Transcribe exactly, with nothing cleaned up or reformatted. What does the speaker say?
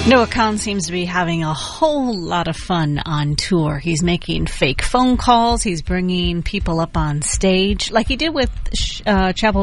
Noah Kahan seems to be having a whole lot of fun on tour. He's making fake phone calls. He's bringing people up on stage like he did with uh, Chapel